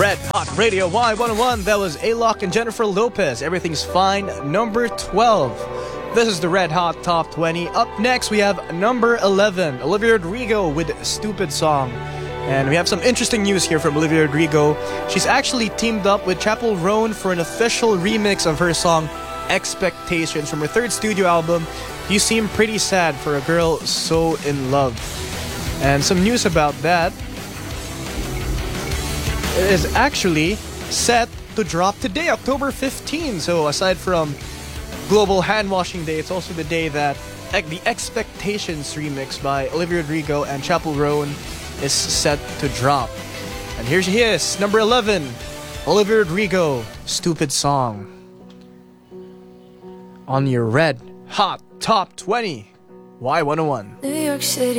Red Hot Radio Y101. That was Alok and Jennifer Lopez. Everything's Fine, number 12. This is the Red Hot Top 20. Up next, we have number 11, Olivia Rodrigo with Stupid Song. And we have some interesting news here from Olivia Rodrigo. She's actually teamed up with Chappell Roan for an official remix of her song Expectations from her third studio album, You Seem Pretty Sad for a Girl So in Love. And some news about that. It is actually set to drop today, October 15. So aside from Global Hand Washing Day, it's also the day that the Expectations remix by Olivia Rodrigo and Chappell Roan is set to drop. And here she is, number 11, Olivia Rodrigo, Stupid Song. On your Red Hot Top 20, Y101. New York City